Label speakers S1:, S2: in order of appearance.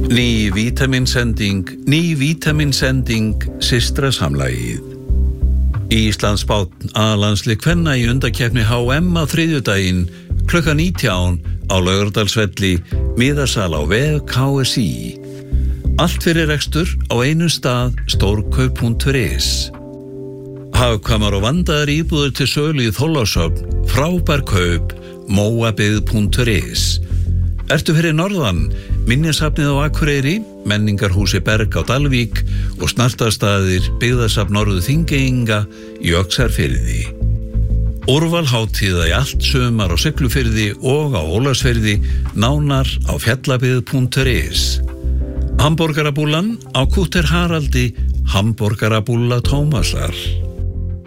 S1: Ný vítaminsending systrasamlagið. Íslandsbátn A-landslið kvenna í undankeppni HM á þriðjudaginn klukkan 19 á Laugardalsvelli, miðasal á vef KSÍ. Allt fyrir rekstur á einum stað, stórkaup.is. Hagkvæmar og vandaðar íbúðir til sölu í Þorlákshöfn, frábær kaup, móabyggð.is. Ertu fyrir norðan? Minjasafnið á Akureyri, menningarhúsi Berg á Dalvík og snartastaðir byggðasafn Norður Þingeyinga í Öxarfirði. Úrval hátíða í allt sumar á Siglufirði og á Ólafsfirði, nánar á fjallabyggð.is. Hamborgarabúllan á Kútter Haraldi, hamborgarabúlla Tómasar.